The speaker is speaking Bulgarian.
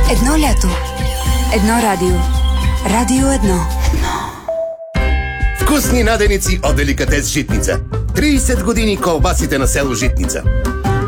Едно лято. Едно радио. Радио 1. Вкусни наденици от Деликатес Житница. 30 години колбасите на село Житница.